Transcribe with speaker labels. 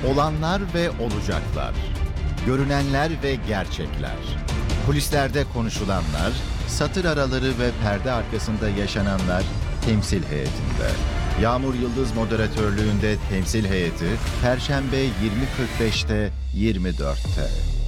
Speaker 1: Olanlar ve olacaklar. Görünenler ve gerçekler. Kulislerde konuşulanlar, satır araları ve perde arkasında yaşananlar temsil heyetinde. Yağmur Yıldız moderatörlüğünde temsil heyeti Perşembe 20.45'te 24'te.